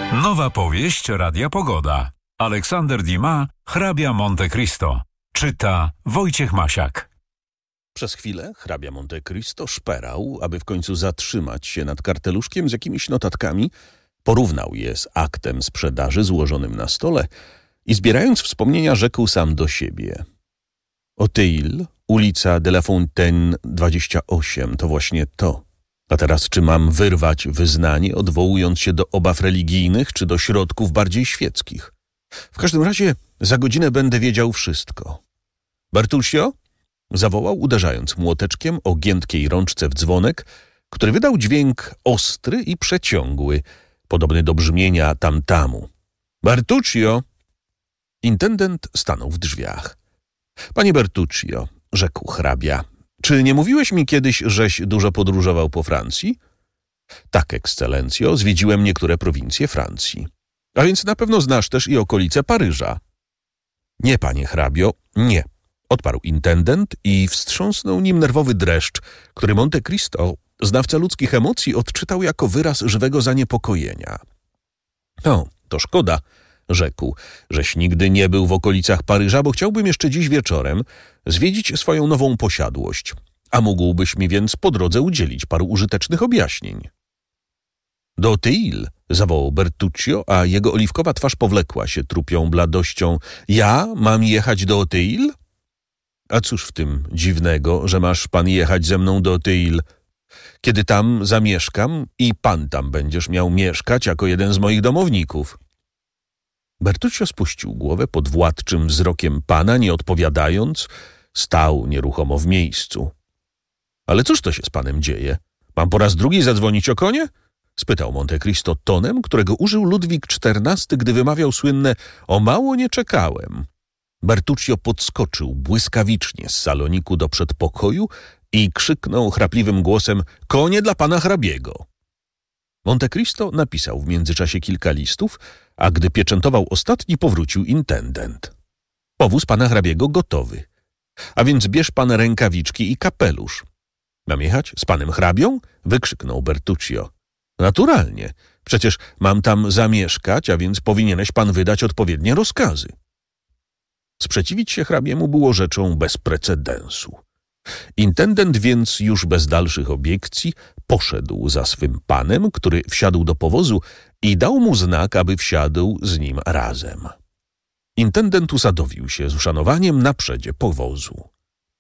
Nowa powieść Radia Pogoda. Aleksander Dumas, hrabia Monte Cristo. Czyta Wojciech Masiak. Przez chwilę hrabia Monte Cristo szperał, aby w końcu zatrzymać się nad karteluszkiem z jakimiś notatkami, porównał je z aktem sprzedaży złożonym na stole i zbierając wspomnienia rzekł sam do siebie. Auteuil, ulica de la Fontaine 28, to właśnie to. A teraz czy mam wyrwać wyznanie, odwołując się do obaw religijnych, czy do środków bardziej świeckich? W każdym razie za godzinę będę wiedział wszystko. Bertuccio? Zawołał, uderzając młoteczkiem o giętkiej rączce w dzwonek, który wydał dźwięk ostry i przeciągły, podobny do brzmienia tam-tamu. Bertuccio! Intendent stanął w drzwiach. Panie Bertuccio, rzekł hrabia, czy nie mówiłeś mi kiedyś, żeś dużo podróżował po Francji? Tak, ekscelencjo, zwiedziłem niektóre prowincje Francji. A więc na pewno znasz też i okolice Paryża. Nie, panie hrabio, nie, odparł intendent i wstrząsnął nim nerwowy dreszcz, który Monte Cristo, znawca ludzkich emocji, odczytał jako wyraz żywego zaniepokojenia. No, to szkoda, rzekł, żeś nigdy nie był w okolicach Paryża, bo chciałbym jeszcze dziś wieczorem zwiedzić swoją nową posiadłość, a mógłbyś mi więc po drodze udzielić paru użytecznych objaśnień. Do Auteuil, zawołał Bertuccio, a jego oliwkowa twarz powlekła się trupią bladością. Ja mam jechać do Auteuil? A cóż w tym dziwnego, że masz pan jechać ze mną do Auteuil, kiedy tam zamieszkam i pan tam będziesz miał mieszkać jako jeden z moich domowników? Bertuccio spuścił głowę pod władczym wzrokiem pana, nie odpowiadając, stał nieruchomo w miejscu. Ale cóż to się z panem dzieje? Mam po raz drugi zadzwonić o konie? Spytał Monte Cristo tonem, którego użył Ludwik XIV, gdy wymawiał słynne „o mało nie czekałem”. Bertuccio podskoczył błyskawicznie z saloniku do przedpokoju i krzyknął chrapliwym głosem „konie dla pana hrabiego”. Monte Cristo napisał w międzyczasie kilka listów, a gdy pieczętował ostatni, powrócił intendent. Powóz pana hrabiego gotowy. A więc bierz pan rękawiczki i kapelusz. Mam jechać z panem hrabią? Wykrzyknął Bertuccio. Naturalnie. Przecież mam tam zamieszkać, a więc powinieneś pan wydać odpowiednie rozkazy. Sprzeciwić się hrabiemu było rzeczą bez precedensu. Intendent więc już bez dalszych obiekcji poszedł za swym panem, który wsiadł do powozu i dał mu znak, aby wsiadł z nim razem. Intendent usadowił się z uszanowaniem na przedzie powozu.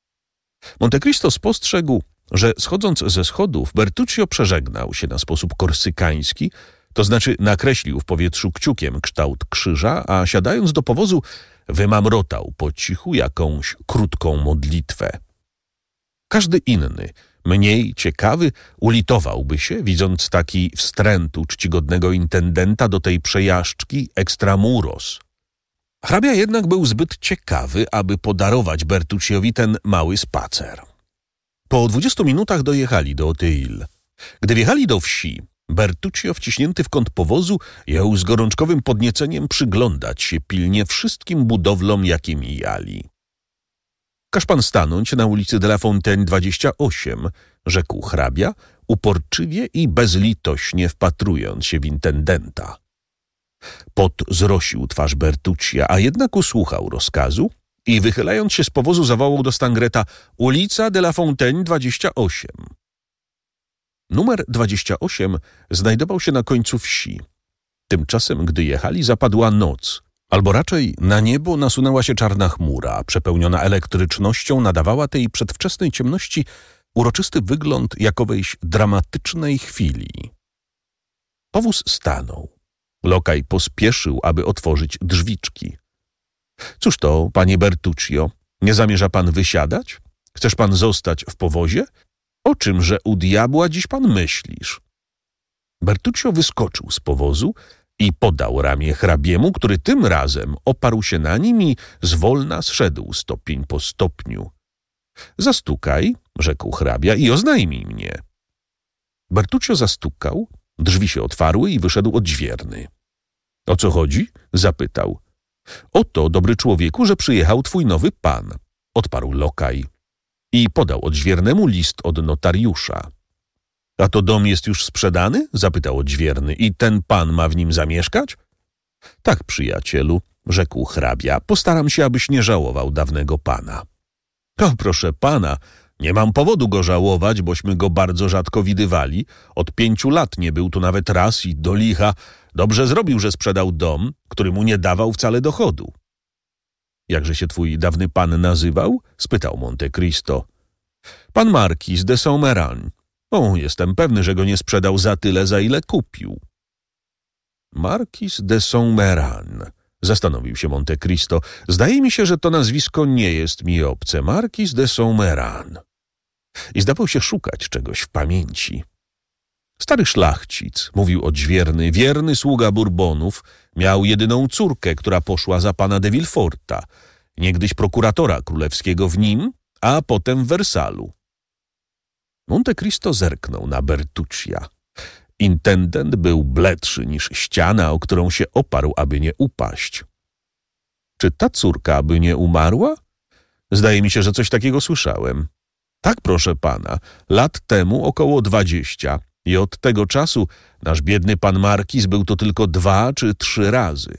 Monte Cristo spostrzegł, że schodząc ze schodów Bertuccio przeżegnał się na sposób korsykański, to znaczy nakreślił w powietrzu kciukiem kształt krzyża, a siadając do powozu wymamrotał po cichu jakąś krótką modlitwę. Każdy inny, mniej ciekawy, ulitowałby się, widząc taki wstręt czcigodnego intendenta do tej przejażdżki extramuros. Hrabia jednak był zbyt ciekawy, aby podarować Bertucciowi ten mały spacer. Po 20 minutach dojechali do Auteuil. Gdy wjechali do wsi, Bertuccio, wciśnięty w kąt powozu, jął z gorączkowym podnieceniem przyglądać się pilnie wszystkim budowlom, jakie mijali. Każ pan stanąć na ulicy de la Fontaine 28, rzekł hrabia, uporczywie i bezlitośnie wpatrując się w intendenta. Pot zrosił twarz Bertuccia, a jednak usłuchał rozkazu i wychylając się z powozu zawołał do Stangreta ulica de la Fontaine 28. Numer 28 znajdował się na końcu wsi. Tymczasem, gdy jechali, zapadła noc, albo raczej na niebo nasunęła się czarna chmura, przepełniona elektrycznością nadawała tej przedwczesnej ciemności uroczysty wygląd jakowejś dramatycznej chwili. Powóz stanął. Lokaj pospieszył, aby otworzyć drzwiczki. Cóż to, panie Bertuccio, nie zamierza pan wysiadać? Chcesz pan zostać w powozie? O czymże u diabła dziś pan myślisz? Bertuccio wyskoczył z powozu i podał ramię hrabiemu, który tym razem oparł się na nim i zwolna zszedł stopień po stopniu. Zastukaj, rzekł hrabia, i oznajmij mnie. Bertuccio zastukał, drzwi się otwarły i wyszedł odźwierny. O co chodzi? Zapytał. Oto, dobry człowieku, że przyjechał twój nowy pan, odparł lokaj i podał odźwiernemu list od notariusza. A to dom jest już sprzedany? Zapytał odźwierny. I ten pan ma w nim zamieszkać? Tak, przyjacielu, rzekł hrabia, postaram się, abyś nie żałował dawnego pana. O, proszę pana, nie mam powodu go żałować, bośmy go bardzo rzadko widywali. Od 5 lat nie był tu nawet raz i do licha dobrze zrobił, że sprzedał dom, który mu nie dawał wcale dochodu. Jakże się twój dawny pan nazywał? Spytał Monte Cristo. Pan Marquis de Saint-Méran. O, jestem pewny, że go nie sprzedał za tyle, za ile kupił. Marquis de Saint-Méran. Zastanowił się Monte Cristo. Zdaje mi się, że to nazwisko nie jest mi obce. Marquis de Saint-Méran. I zdawał się szukać czegoś w pamięci. Stary szlachcic, mówił odźwierny, wierny sługa Bourbonów, miał jedyną córkę, która poszła za pana de Villeforta, niegdyś prokuratora królewskiego w Nim, a potem w Wersalu. Monte Cristo zerknął na Bertuccia. Intendent był bledszy niż ściana, o którą się oparł, aby nie upaść. Czy ta córka aby nie umarła? Zdaje mi się, że coś takiego słyszałem. Tak, proszę pana, lat temu około 20 i od tego czasu nasz biedny pan Markiz był to tylko 2 czy 3 razy.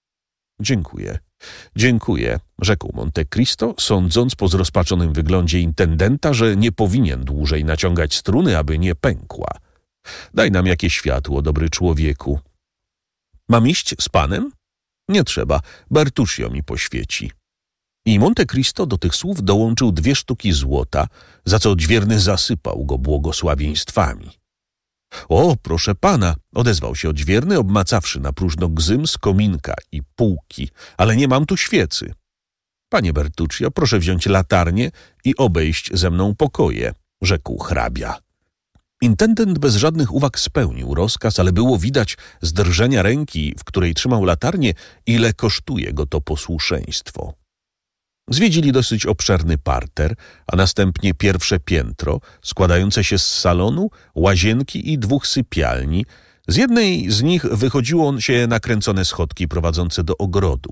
Dziękuję, rzekł Monte Cristo, sądząc po zrozpaczonym wyglądzie intendenta, że nie powinien dłużej naciągać struny, aby nie pękła. Daj nam jakieś światło, dobry człowieku. Mam iść z panem? Nie trzeba, Bertuccio mi poświeci. I Monte Cristo do tych słów dołączył 2 sztuki złota, za co odźwierny zasypał go błogosławieństwami. O, proszę pana, odezwał się odźwierny, obmacawszy na próżno gzym z kominka i półki, ale nie mam tu świecy. Panie Bertuccio, proszę wziąć latarnię i obejść ze mną pokoje, rzekł hrabia. Intendent bez żadnych uwag spełnił rozkaz, ale było widać z drżenia ręki, w której trzymał latarnię, ile kosztuje go to posłuszeństwo. Zwiedzili dosyć obszerny parter, a następnie pierwsze piętro, składające się z salonu, łazienki i 2 sypialni. Z jednej z nich wychodziło się nakręcone schodki prowadzące do ogrodu.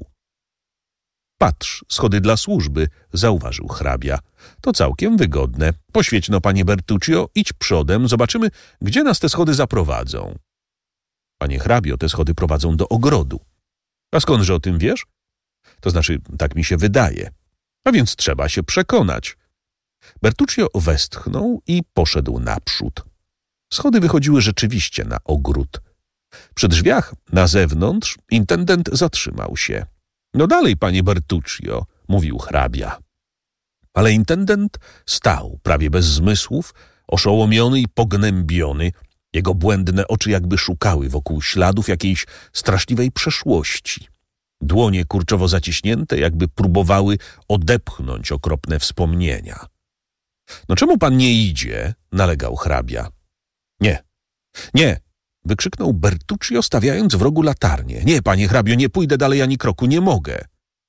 Patrz, schody dla służby, zauważył hrabia. To całkiem wygodne. Poświeć no, panie Bertuccio, idź przodem, zobaczymy, gdzie nas te schody zaprowadzą. Panie hrabio, te schody prowadzą do ogrodu. A skądże o tym wiesz? To znaczy, tak mi się wydaje. A więc trzeba się przekonać. Bertuccio westchnął i poszedł naprzód. Schody wychodziły rzeczywiście na ogród. Przy drzwiach, na zewnątrz, intendent zatrzymał się. No dalej, panie Bertuccio, mówił hrabia. Ale intendent stał, prawie bez zmysłów, oszołomiony i pognębiony. Jego błędne oczy jakby szukały wokół śladów jakiejś straszliwej przeszłości. Dłonie kurczowo zaciśnięte, jakby próbowały odepchnąć okropne wspomnienia. No czemu pan nie idzie? Nalegał hrabia. Nie, wykrzyknął Bertuccio, stawiając w rogu latarnię. Nie, panie hrabio, nie pójdę dalej ani kroku, nie mogę.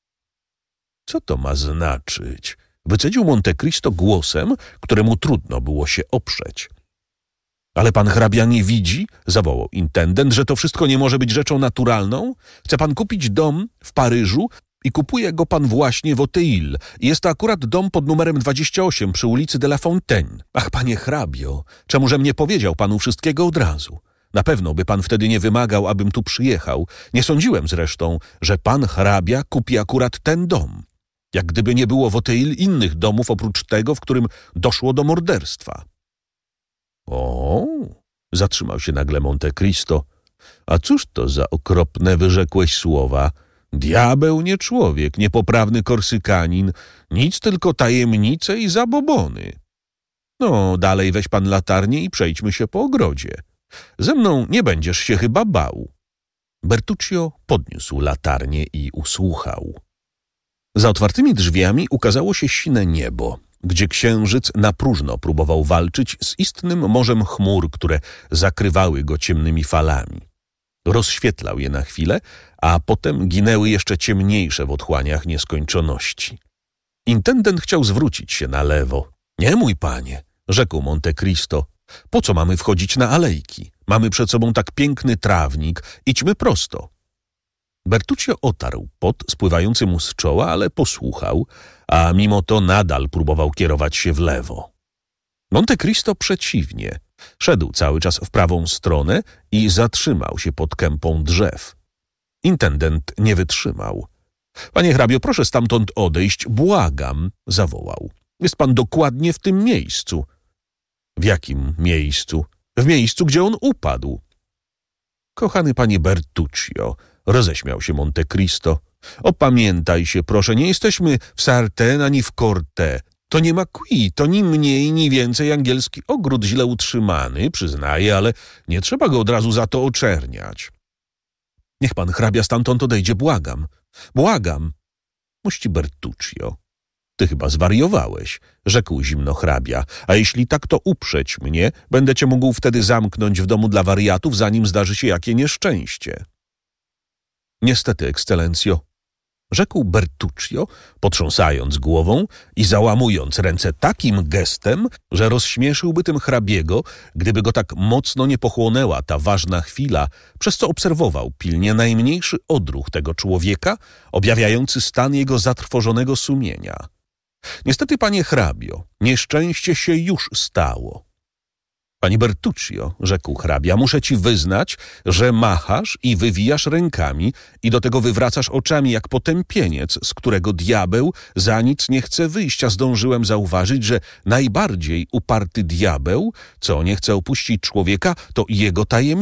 Co to ma znaczyć? Wycedził Monte Cristo głosem, któremu trudno było się oprzeć. Ale pan hrabia nie widzi, zawołał intendent, że to wszystko nie może być rzeczą naturalną? Chce pan kupić dom w Paryżu i kupuje go pan właśnie w Auteuil. Jest to akurat dom pod numerem 28 przy ulicy de la Fontaine. Ach, panie hrabio, czemużem nie powiedział panu wszystkiego od razu? Na pewno by pan wtedy nie wymagał, abym tu przyjechał. Nie sądziłem zresztą, że pan hrabia kupi akurat ten dom. Jak gdyby nie było w Auteuil innych domów oprócz tego, w którym doszło do morderstwa. O, zatrzymał się nagle Monte Cristo. A cóż to za okropne wyrzekłeś słowa? Diabeł nie człowiek, niepoprawny Korsykanin, nic tylko tajemnice i zabobony. No, dalej weź pan latarnię i przejdźmy się po ogrodzie. Ze mną nie będziesz się chyba bał. Bertuccio podniósł latarnię i usłuchał. Za otwartymi drzwiami ukazało się sine niebo, gdzie księżyc na próżno próbował walczyć z istnym morzem chmur, które zakrywały go ciemnymi falami. Rozświetlał je na chwilę, a potem ginęły jeszcze ciemniejsze w otchłaniach nieskończoności. Intendent chciał zwrócić się na lewo. Nie, mój panie, rzekł Monte Cristo. Po co mamy wchodzić na alejki? Mamy przed sobą tak piękny trawnik, idźmy prosto. Bertuccio otarł pot spływający mu z czoła, ale posłuchał, a mimo to nadal próbował kierować się w lewo. Monte Cristo przeciwnie, Szedł cały czas w prawą stronę i zatrzymał się pod kępą drzew. Intendent nie wytrzymał. Panie hrabio, proszę stamtąd odejść, błagam, zawołał. Jest pan dokładnie w tym miejscu. W jakim miejscu? W miejscu, gdzie on upadł. Kochany panie Bertuccio, roześmiał się Monte Cristo. Opamiętaj się, proszę, nie jesteśmy w Sartène ani w Corte. To nie ma qui, to ni mniej, ni więcej angielski ogród źle utrzymany, przyznaję, ale nie trzeba go od razu za to oczerniać. Niech pan hrabia stamtąd odejdzie, błagam. Błagam. Mości Bertuccio, ty chyba zwariowałeś, rzekł zimno hrabia, a jeśli tak, to uprzeć mnie, będę cię mógł wtedy zamknąć w domu dla wariatów, zanim zdarzy się jakie nieszczęście. Niestety, ekscelencjo, rzekł Bertuccio, potrząsając głową i załamując ręce takim gestem, że rozśmieszyłby tym hrabiego, gdyby go tak mocno nie pochłonęła ta ważna chwila, przez co obserwował pilnie najmniejszy odruch tego człowieka, objawiający stan jego zatrwożonego sumienia. Niestety, panie hrabio, nieszczęście się już stało. Panie Bertuccio, rzekł hrabia, muszę ci wyznać, że machasz i wywijasz rękami i do tego wywracasz oczami jak potępieniec, z którego diabeł za nic nie chce wyjść, a zdążyłem zauważyć, że najbardziej uparty diabeł, co nie chce opuścić człowieka, to jego tajemnica.